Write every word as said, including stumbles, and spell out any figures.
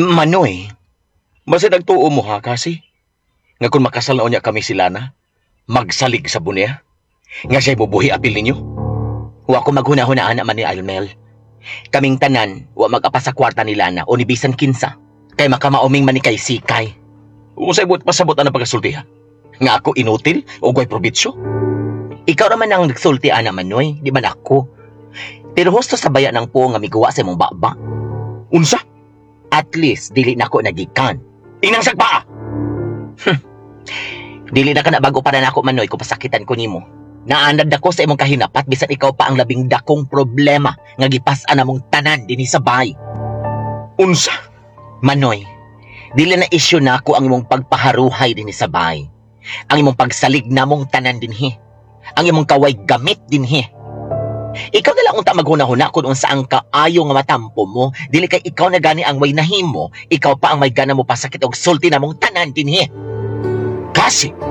Manoy, basta nagtuo mo ha kasi. Nga kung makasal na unya kami sila na, magsalig sa bunya. Nga siya'y bubuhi apil ninyo. Wa ko maghuna-hunaan naman ni Almel. Kaming tanan, wa mag-apa sa kwarta ni Lana o ni bisan kinsa. Kay makamauming man ni kay Sikay. Usay buot pasabot na pagkasulti ha. Nga ako inutil o guay probitsyo. Ikaw naman ang nagsulti, ana Manoy, di man ako. Pero husto sa baya ng po nga miguwa sa imong baba. Unsa? At least, dili na ako nagikan. Inang sagpa! Dili na ka na bago para na ako, Manoy, kung pasakitan ko nimo. Naanad ako sa imong kahinapat bisan ikaw pa ang labing dakong problema nga gipas-an namong tanan dinhi sa bay. Unsa? Manoy, dili na isyu na ako ang imong pagpaharuhay dinhi sa bay. Ang imong pagsalig namong tanan dinhi. Ang imong kaway gamit dinhi. Ikaw na lang unta maghuna-huna kung unsa ang kaayo nga matampo mo. Dili kay ikaw na gani ang way nahimo, ikaw pa ang may gana mo pasakit og sulti namong tanan dinhi. Kasi